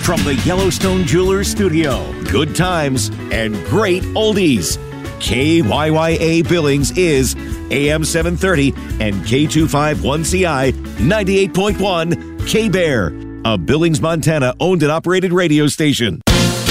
From the Yellowstone Jewelers Studio, good times and great oldies. KYYA Billings is AM 730 and K251CI 98.1 K-Bear, a Billings, Montana owned and operated radio station.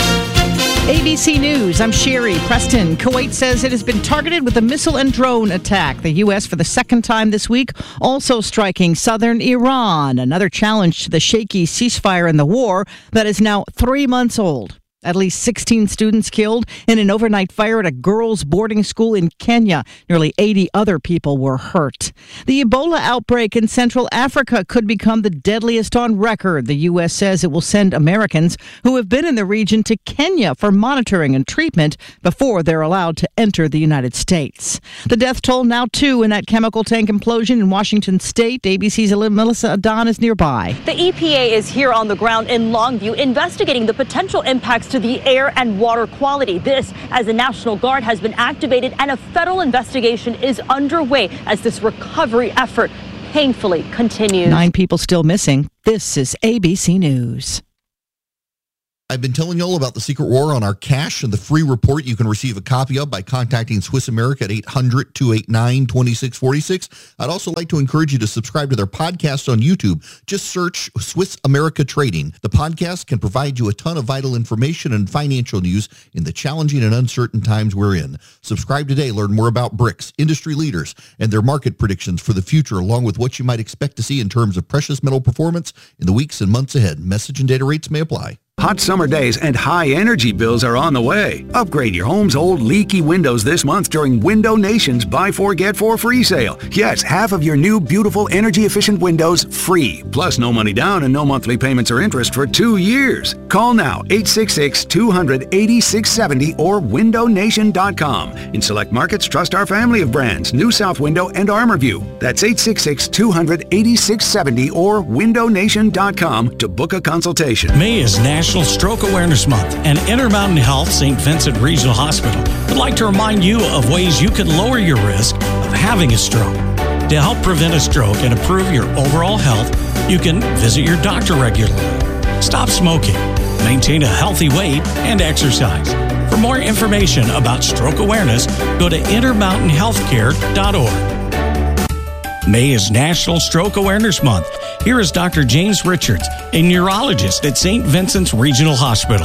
ABC News, I'm Sherry Preston. Kuwait says it has been targeted with a missile and drone attack. The U.S. for the second time this week also striking southern Iran, another challenge to the shaky ceasefire in the war that is now 3 months old. At least 16 students killed in an overnight fire at a girls' boarding school in Kenya. Nearly 80 other people were hurt. The Ebola outbreak in Central Africa could become the deadliest on record. The U.S. says it will send Americans who have been in the region to Kenya for monitoring and treatment before they're allowed to enter the United States. The death toll now 2 in that chemical tank implosion in Washington State. ABC's Melissa Adon is nearby. The EPA is here on the ground in Longview investigating the potential impacts to the air and water quality. This as the National Guard has been activated and a federal investigation is underway as this recovery effort painfully continues. 9 people still missing. This is ABC News. I've been telling you all about the secret war on our cash and the free report you can receive a copy of by contacting Swiss America at 800-289-2646. I'd also like to encourage you to subscribe to their podcast on YouTube. Just search Swiss America Trading. The podcast can provide you a ton of vital information and financial news in the challenging and uncertain times we're in. Subscribe today. Learn more about BRICS, industry leaders, and their market predictions for the future, along with what you might expect to see in terms of precious metal performance in the weeks and months ahead. Message and data rates may apply. Hot summer days and high energy bills are on the way. Upgrade your home's old leaky windows this month during Window Nation's Buy 4 Get 4 free sale. Yes, half of your new beautiful energy efficient windows free. Plus no money down and no monthly payments or interest for 2 years. Call now 866-200-8670 or windownation.com. In select markets, trust our family of brands, New South Window and ArmorView. That's 866-200-8670 or windownation.com to book a consultation. May is National Stroke Awareness Month, and Intermountain Health St. Vincent Regional Hospital would like to remind you of ways you can lower your risk of having a stroke. To help prevent a stroke and improve your overall health, you can visit your doctor regularly, stop smoking, maintain a healthy weight, and exercise. For more information about stroke awareness, go to intermountainhealthcare.org. May is National Stroke Awareness Month. Here is Dr. James Richards, a neurologist at St. Vincent's Regional Hospital.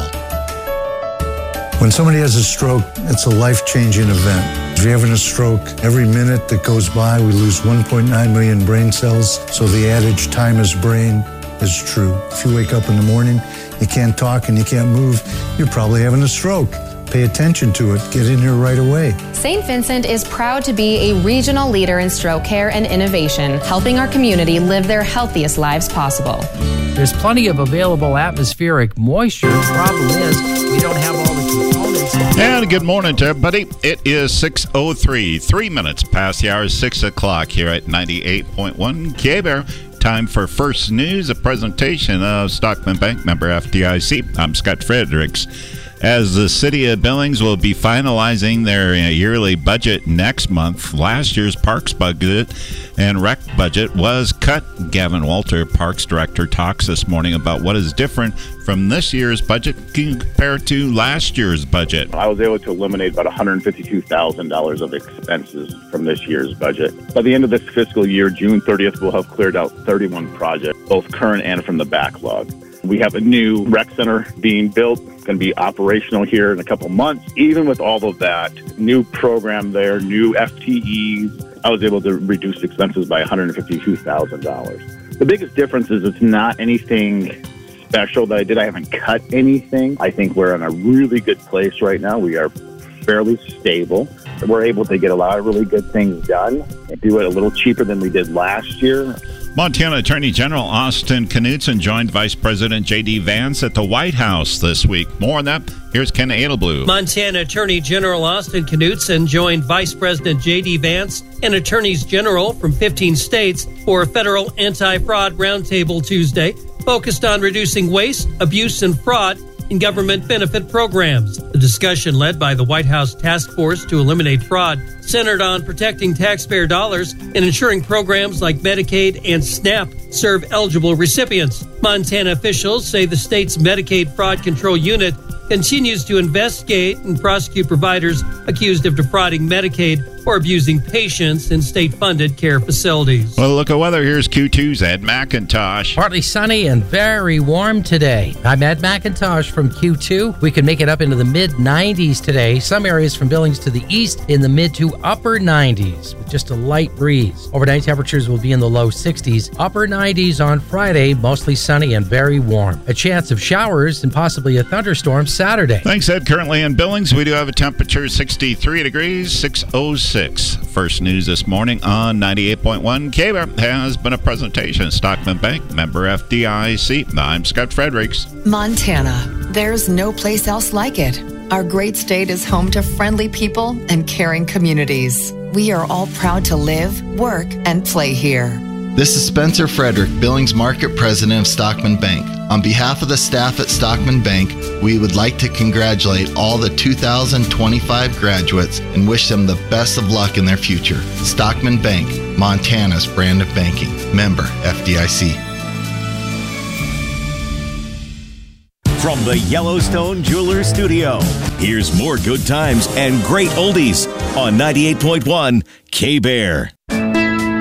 When somebody has a stroke, it's a life-changing event. If you're having a stroke, every minute that goes by, we lose 1.9 million brain cells. So the adage, time is brain, is true. If you wake up in the morning, you can't talk and you can't move, you're probably having a stroke. Pay attention to it. Get in here right away. St. Vincent is proud to be a regional leader in stroke care and innovation, helping our community live their healthiest lives possible. There's plenty of available atmospheric moisture. The problem is we don't have all the components. And good morning to everybody. It is 6:03, 3 minutes past the hour, 6 o'clock here at 98.1 K-Bear. Time for First News, a presentation of Stockman Bank member FDIC. I'm Scott Fredericks. As the city of Billings will be finalizing their yearly budget next month, last year's parks budget and rec budget was cut. Gavin Walter, Parks Director, talks this morning about what is different from this year's budget compared to last year's budget. I was able to eliminate about $152,000 of expenses from this year's budget. By the end of this fiscal year, June 30th, we'll have cleared out 31 projects, both current and from the backlog. We have a new rec center being built, going to be operational here in a couple months. Even with all of that, new program there, new FTEs, I was able to reduce expenses by $152,000. The biggest difference is it's not anything special that I did. I haven't cut anything. I think we're in a really good place right now. We are fairly stable. We're able to get a lot of really good things done and do it a little cheaper than we did last year. Montana Attorney General Austin Knudsen joined Vice President J.D. Vance at the White House this week. More on that, here's Ken Adelblue. Montana Attorney General Austin Knudsen joined Vice President J.D. Vance and attorneys general from 15 states for a federal anti-fraud roundtable Tuesday, focused on reducing waste, abuse, and fraud in government benefit programs. The discussion, led by the White House Task Force to Eliminate Fraud, centered on protecting taxpayer dollars and ensuring programs like Medicaid and SNAP serve eligible recipients. Montana officials say the state's Medicaid Fraud Control Unit continues to investigate and prosecute providers accused of defrauding Medicaid or abusing patients in state-funded care facilities. Well, look at weather. Here's Q2's Ed McIntosh. Partly sunny and very warm today. I'm Ed McIntosh from Q2. We could make it up into the mid-90s today. Some areas from Billings to the east in the mid to upper 90s with just a light breeze. Overnight temperatures will be in the low 60s. Upper 90s on Friday, mostly sunny and very warm. A chance of showers and possibly a thunderstorm Saturday. Thanks, Ed. Currently in Billings, we do have a temperature 63 degrees, 606. First news this morning on 98.1 KBAR has been a presentation. Stockman Bank, member FDIC. I'm Scott Fredericks. Montana. There's no place else like it. Our great state is home to friendly people and caring communities. We are all proud to live, work, and play here. This is Spencer Frederick, Billings Market President of Stockman Bank. On behalf of the staff at Stockman Bank, we would like to congratulate all the 2025 graduates and wish them the best of luck in their future. Stockman Bank, Montana's brand of banking. Member FDIC. From the Yellowstone Jewelers Studio, here's more good times and great oldies on 98.1 KBAR.